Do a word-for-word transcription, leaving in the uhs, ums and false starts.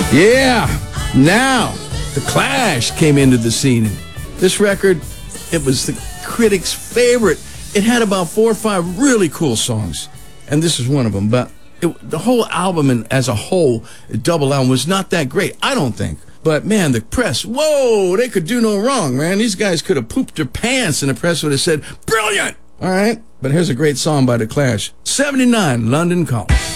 Yeah, now The Clash came into the scene. This record, it was the critics' favorite. It had about four or five really cool songs, and this is one of them. But it, the whole album and as a whole, a double album, was not that great, I don't think. But, man, the press, whoa, they could do no wrong, man. These guys could have pooped their pants, and the press would have said, brilliant! All right, but here's a great song by The Clash. seventy-nine, London Calling.